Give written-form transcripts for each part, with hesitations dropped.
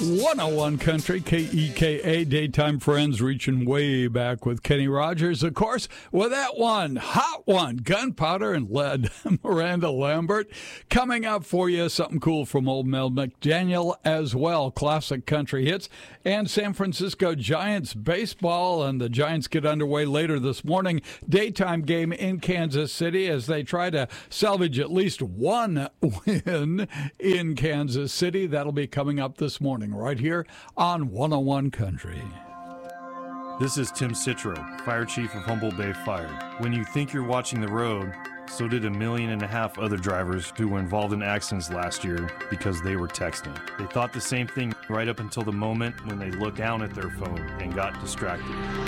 101 Country, KEKA, Daytime Friends, reaching way back with Kenny Rogers, of course, with that one, hot one, Gunpowder and Lead, Miranda Lambert. Coming up for you, something cool from old Mel McDaniel as well, classic country hits, and San Francisco Giants baseball, and the Giants get underway later this morning. Daytime game in Kansas City as they try to salvage at least one win in Kansas City. That'll be coming up this morning right here on 101 Country. This is Tim Citro, Fire Chief of Humboldt Bay Fire. When you think you're watching the road, so did 1.5 million other drivers who were involved in accidents last year because they were texting. They thought the same thing right up until the moment when they looked down at their phone and got distracted.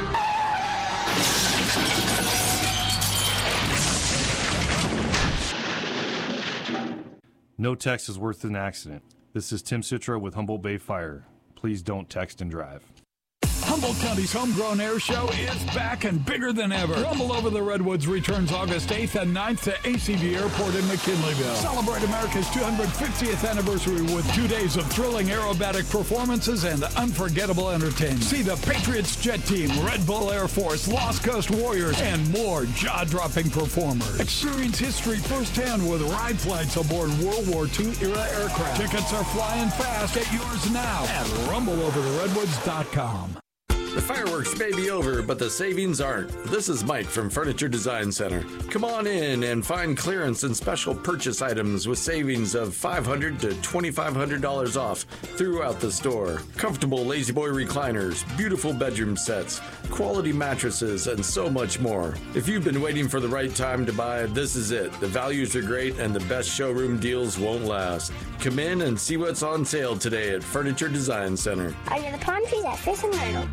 No text is worth an accident. This is Tim Citro with Humboldt Bay Fire. Please don't text and drive. Humboldt County's Homegrown Air Show is back and bigger than ever. Rumble Over the Redwoods returns August 8th and 9th to ACV Airport in McKinleyville. Celebrate America's 250th anniversary with 2 days of thrilling aerobatic performances and unforgettable entertainment. See the Patriots Jet Team, Red Bull Air Force, Lost Coast Warriors, and more jaw-dropping performers. Experience history firsthand with ride flights aboard World War II era aircraft. Tickets are flying fast. Get yours now at rumbleovertheredwoods.com. The fireworks may be over, but the savings aren't. This is Mike from Furniture Design Center. Come on in and find clearance and special purchase items with savings of $500 to $2,500 off throughout the store. Comfortable La-Z-Boy recliners, beautiful bedroom sets, quality mattresses, and so much more. If you've been waiting for the right time to buy, this is it. The values are great and the best showroom deals won't last. Come in and see what's on sale today at Furniture Design Center. Under the palm trees at Fish and Myrtle.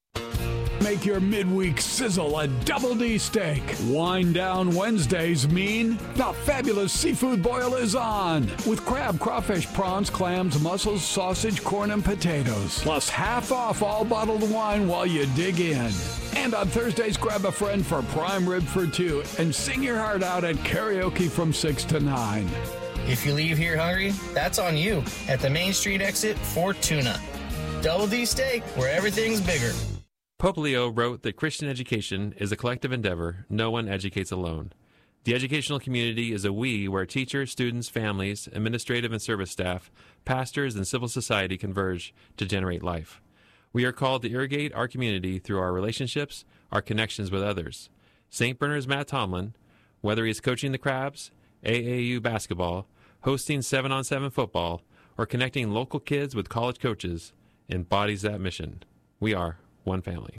Make your midweek sizzle a Double D steak. Wind down Wednesdays mean the fabulous seafood boil is on with crab, crawfish, prawns, clams, mussels, sausage, corn, and potatoes. Plus half off all bottled wine while you dig in. And on Thursdays, grab a friend for prime rib for two and sing your heart out at karaoke from 6 to 9. If you leave here hungry, that's on you at the Main Street exit for Tuna. Double D steak, where everything's bigger. Pope Leo wrote that Christian education is a collective endeavor. No one educates alone. The educational community is a we where teachers, students, families, administrative and service staff, pastors, and civil society converge to generate life. We are called to irrigate our community through our relationships, our connections with others. St. Bernard's Matt Tomlin, whether he's coaching the Crabs, AAU basketball, hosting 7-on-7 football, or connecting local kids with college coaches, embodies that mission. We are one family.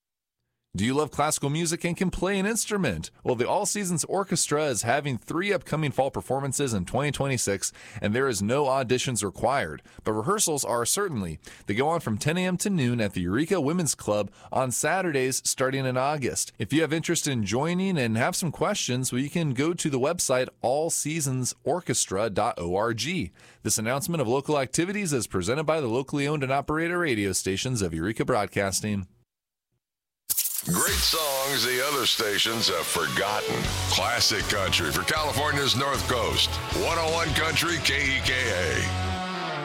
Do you love classical music and can play an instrument? Well, the All Seasons Orchestra is having 3 upcoming fall performances in 2026, and there is no auditions required. But rehearsals are certainly. They go on from 10 a.m. to noon at the Eureka Women's Club on Saturdays starting in August. If you have interest in joining and have some questions, well, you can go to the website allseasonsorchestra.org. This announcement of local activities is presented by the locally owned and operated radio stations of Eureka Broadcasting. Great songs the other stations have forgotten. Classic country for California's North Coast. 101 Country KEKA.